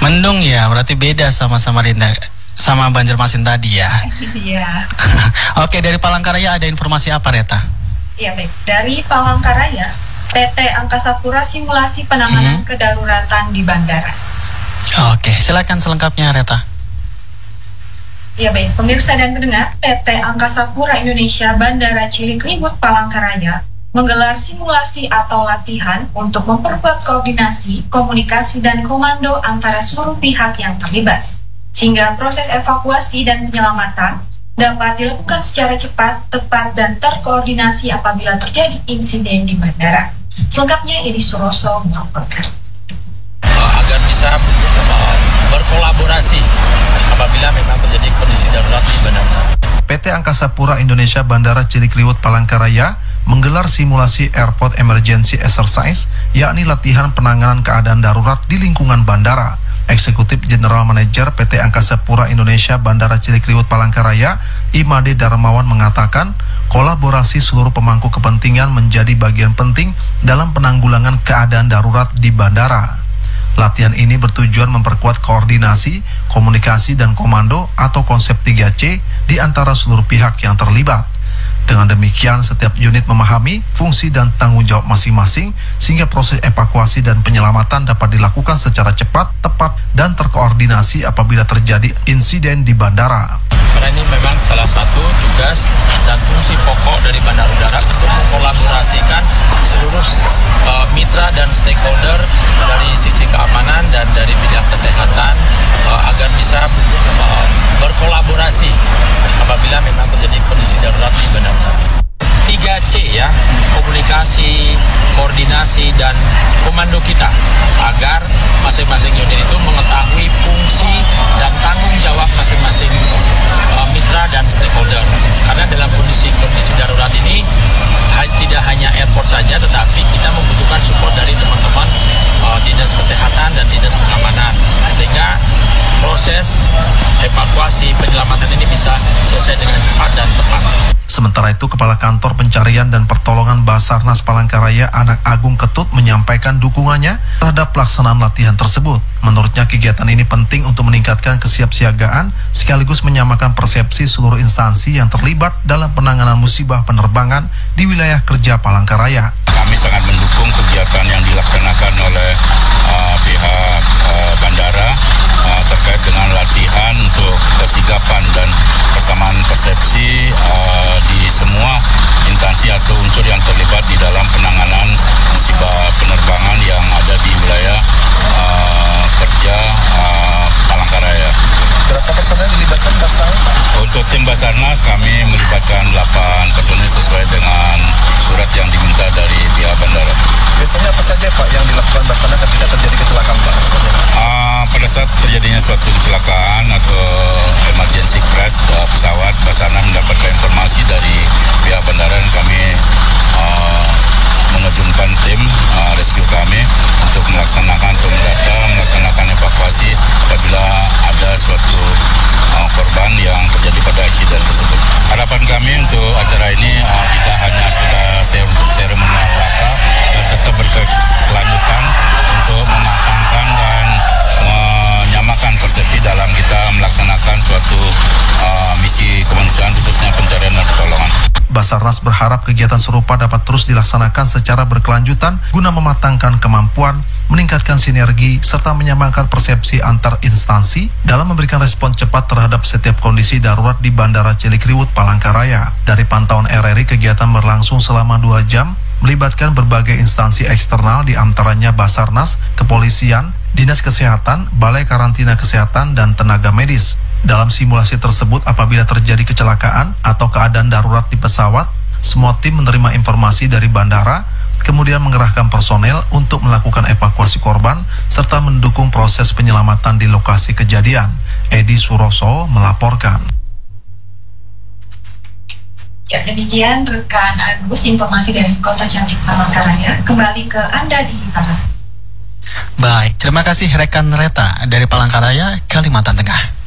Mendung ya, berarti beda sama Samarinda, sama Banjarmasin tadi ya. Iya. Oke, dari Palangkaraya ada informasi apa, Reta? Iya, baik. Dari Palangkaraya, PT Angkasa Pura simulasi penanganan kedaruratan di bandara. Oke, silakan selengkapnya, Reta. Ya baik, pemirsa dan pendengar, PT Angkasa Pura Indonesia Bandara Cilikriwut Palangkaraya menggelar simulasi atau latihan untuk memperkuat koordinasi, komunikasi, dan komando antara seluruh pihak yang terlibat, sehingga proses evakuasi dan penyelamatan dapat dilakukan secara cepat, tepat, dan terkoordinasi apabila terjadi insiden di bandara. Selengkapnya Edi Suroso melaporkan. Agar bisa berkolaborasi apabila memang terjadi kondisi darurat di bandara. PT Angkasa Pura Indonesia Bandara Cilikriwut Palangkaraya menggelar simulasi Airport Emergency Exercise, yakni latihan penanganan keadaan darurat di lingkungan bandara. Eksekutif General Manager PT Angkasa Pura Indonesia Bandara Cilikriwut Palangkaraya, Imade Darmawan mengatakan, kolaborasi seluruh pemangku kepentingan menjadi bagian penting dalam penanggulangan keadaan darurat di bandara. Latihan ini bertujuan memperkuat koordinasi, komunikasi, dan komando atau konsep 3C di antara seluruh pihak yang terlibat. Dengan demikian, setiap unit memahami fungsi dan tanggung jawab masing-masing sehingga proses evakuasi dan penyelamatan dapat dilakukan secara cepat, tepat, dan terkoordinasi apabila terjadi insiden di bandara. Karena ini memang salah satu tugas dan fungsi pokok dari Bandara Udara untuk mengkolaborasikan seluruh mitra dan stakeholder dari sisi keamanan dan dari bidang kesehatan agar bisa berkolaborasi apabila memang terjadi kondisi darurat di bandara. 3C ya, komunikasi, koordinasi, dan komando kita agar masing-masing unit itu mengetahui fungsi dan tanggung jawab masing-masing mitra dan stakeholder. Karena dalam kondisi darurat ini tidak hanya airport saja, tetapi kita membutuhkan support dari teman-teman dinas kesehatan dan dinas pengamanan, sehingga proses evakuasi penyelamatan ini bisa selesai dengan cepat dan tepat. Sementara itu, Kepala Kantor Pencarian dan Pertolongan Basarnas Palangkaraya Anak Agung Ketut menyampaikan dukungannya terhadap pelaksanaan latihan tersebut. Menurutnya, kegiatan ini penting untuk meningkatkan kesiapsiagaan sekaligus menyamakan persepsi seluruh instansi yang terlibat dalam penanganan musibah penerbangan di wilayah kerja Palangkaraya. Kami sangat mendukung kegiatan yang dilaksanakan oleh pihak bandara terkait dengan latihan untuk kesigapan dan persamaan persepsi di semua instansi atau unsur yang terlibat di dalam penanganan musibah penerbangan yang ada di wilayah kerja Palangkaraya. Berapa personel dilibatkan Basarnas? Untuk tim Basarnas kami melibatkan 8 personel sesuai dengan surat yang diminta dari pihak bandara. Biasanya apa saja Pak yang dilakukan Basarnas ketika terjadi kecelakaan Pak? Pada saat terjadinya suatu kecelakaan atau emergency crash pesawat, Basarnas mendapatkan informasi dari pihak bandara dan kami menerjunkan tim rescue kami untuk melaksanakan pemdata, melaksanakan evakuasi apabila ada suatu korban yang terjadi pada insiden tersebut. Harapan kami untuk acara ini tidak hanya sekedar seremonial belaka, dan tetap berkelanjutan untuk mematangkan dan menyamakan persepsi dalam kita melaksanakan suatu misi kemanusiaan khususnya pencarian dan pertolongan. Basarnas berharap kegiatan serupa dapat terus dilaksanakan secara berkelanjutan guna mematangkan kemampuan, meningkatkan sinergi, serta menyamakan persepsi antar instansi dalam memberikan respon cepat terhadap setiap kondisi darurat di Bandara Cilikriwut Palangkaraya. Dari pantauan RRI, kegiatan berlangsung selama 2 jam, melibatkan berbagai instansi eksternal di antaranya Basarnas, Kepolisian, Dinas Kesehatan, Balai Karantina Kesehatan, dan tenaga medis. Dalam simulasi tersebut, apabila terjadi kecelakaan atau keadaan darurat di pesawat, semua tim menerima informasi dari bandara, kemudian mengerahkan personel untuk melakukan evakuasi korban, serta mendukung proses penyelamatan di lokasi kejadian. Edi Suroso melaporkan. Ya, demikian rekan Agus informasi dari Kota Cantik Palangkaraya. Kembali ke Anda di Barat. Baik, terima kasih rekan Reta dari Palangkaraya, Kalimantan Tengah.